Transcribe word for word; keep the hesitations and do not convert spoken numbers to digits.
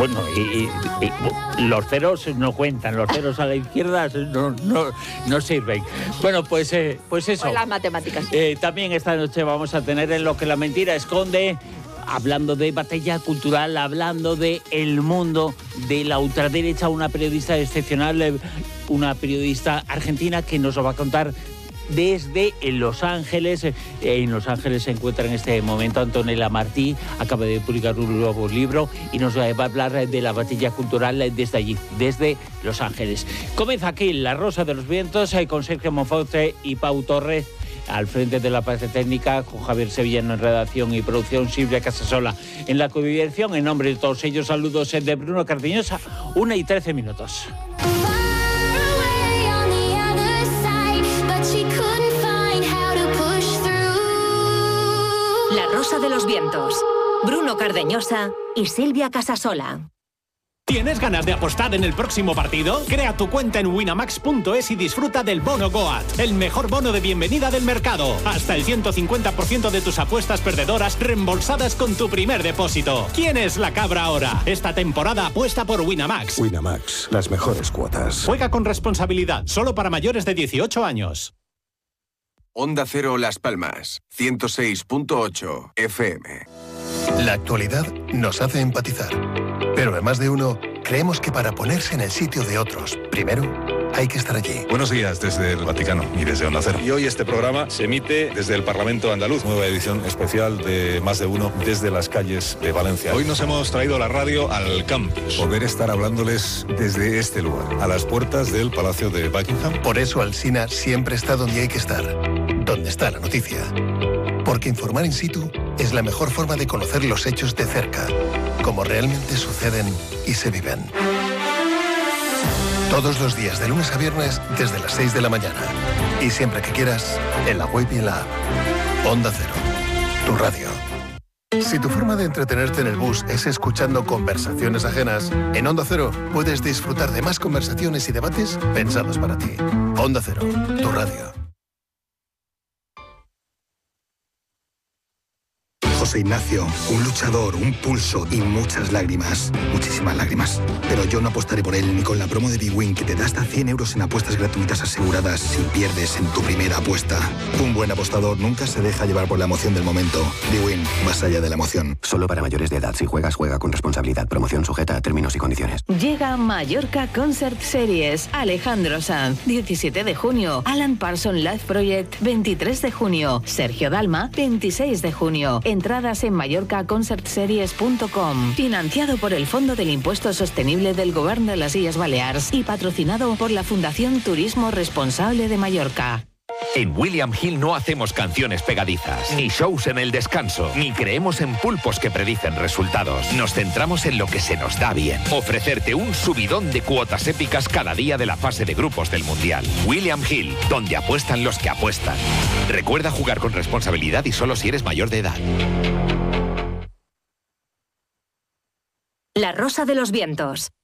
bueno, y, y, y los ceros no cuentan, los ceros a la izquierda no, no, no sirven. Bueno, pues, eh, pues eso. Pues las matemáticas. Eh, también esta noche vamos a tener En lo que la mentira esconde, hablando de batalla cultural, hablando de el mundo de la ultraderecha, una periodista excepcional, una periodista argentina que nos lo va a contar desde Los Ángeles. En Los Ángeles se encuentra en este momento Antonella Martí, acaba de publicar un nuevo libro y nos va a hablar de la batalla cultural desde allí, desde Los Ángeles. Comienza aquí La Rosa de los Vientos con Sergio Monforte y Pau Torres al frente de la parte técnica, con Javier Sevillano en redacción y producción, Silvia Casasola en la codirección. En nombre de todos ellos, saludos de Bruno Cardeñosa, una y trece minutos. La Rosa de los Vientos, Bruno Cardeñosa y Silvia Casasola. ¿Tienes ganas de apostar en el próximo partido? Crea tu cuenta en winamax punto es y disfruta del bono Goat, el mejor bono de bienvenida del mercado. Hasta el ciento cincuenta por ciento de tus apuestas perdedoras reembolsadas con tu primer depósito. ¿Quién es la cabra ahora? Esta temporada apuesta por Winamax. Winamax, las mejores cuotas. Juega con responsabilidad, solo para mayores de dieciocho años. Onda Cero Las Palmas, ciento seis punto ocho F M. La actualidad nos hace empatizar, pero además de uno, creemos que para ponerse en el sitio de otros, primero hay que estar allí. Buenos días desde el Vaticano y desde Onda Cero. Y hoy este programa se emite desde el Parlamento andaluz, nueva edición especial de Más de Uno desde las calles de Valencia. Hoy nos hemos traído la radio al campus, poder estar hablándoles desde este lugar, a las puertas del Palacio de Buckingham. Por eso Alsina siempre está donde hay que estar, donde está la noticia. Porque informar in situ es la mejor forma de conocer los hechos de cerca, como realmente suceden y se viven. Todos los días, de lunes a viernes, desde las seis de la mañana. Y siempre que quieras, en la web y en la app. Onda Cero, tu radio. Si tu forma de entretenerte en el bus es escuchando conversaciones ajenas, en Onda Cero puedes disfrutar de más conversaciones y debates pensados para ti. Onda Cero, tu radio. José Ignacio, un luchador, un pulso y muchas lágrimas. Muchísimas lágrimas. Pero yo no apostaré por él ni con la promo de bwin, que te da hasta cien euros en apuestas gratuitas aseguradas si pierdes en tu primera apuesta. Un buen apostador nunca se deja llevar por la emoción del momento. bwin, más allá de la emoción. Solo para mayores de edad. Si juegas, juega con responsabilidad. Promoción sujeta a términos y condiciones. Llega Mallorca Concert Series. Alejandro Sanz, diecisiete de junio. Alan Parsons Live Project, veintitrés de junio. Sergio Dalma, veintiséis de junio. Entradas en mallorca concert series punto com. Financiado por el Fondo del Impuesto Sostenible del Gobierno de las Illes Balears y patrocinado por la Fundación Turismo Responsable de Mallorca. En William Hill no hacemos canciones pegadizas, ni shows en el descanso, ni creemos en pulpos que predicen resultados. Nos centramos en lo que se nos da bien. Ofrecerte un subidón de cuotas épicas cada día de la fase de grupos del Mundial. William Hill, donde apuestan los que apuestan. Recuerda jugar con responsabilidad y solo si eres mayor de edad. La Rosa de los Vientos,